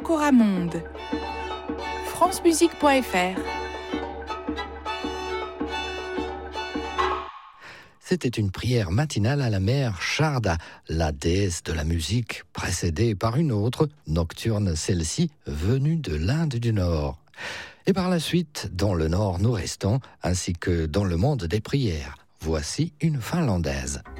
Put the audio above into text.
Coramonde. francemusique.fr. C'était une prière matinale à la mère Sharda, la déesse de la musique, précédée par une autre, nocturne celle-ci, venue de l'Inde du Nord. Et par la suite, dans le Nord nous restons, ainsi que dans le monde des prières. Voici une finlandaise.